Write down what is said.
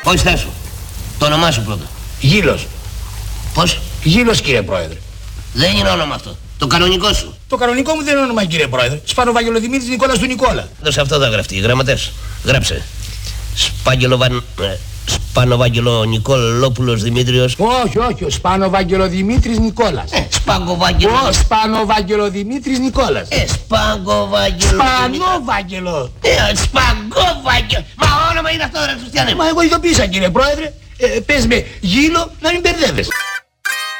Πώς θες σου. Το όνομά σου πρώτα. Γήλος. Πώς? Γήλος, κύριε Πρόεδρε. Δεν είναι όνομα αυτό. Το κανονικό σου. Το κανονικό μου δεν είναι όνομα, κύριε Πρόεδρε. Σπάνο Δημήτρης Νικόλας του Νικόλα. Δώσε αυτό θα γραφτεί. Γραμματές. Γράψε. Σπάνο Νικολόπουλος Δημήτριος. Όχι. Ο Σπάνο Δημήτρης Νικόλας. Σπάγκο-Βάγγελο. Ο Σπάνο Δημήτρης Νικόλας. Σπάγκο-Βάγγελο. Σπανόβαγγελο. Σπάγκο-Βάγγελο. Μα όνομα είναι αυτό, ρε Χριστιανέ. Μα εγώ ειδοποίησα, κύριε Πρόεδρε. Πες με Γήλο να μην μπερδεύεσαι.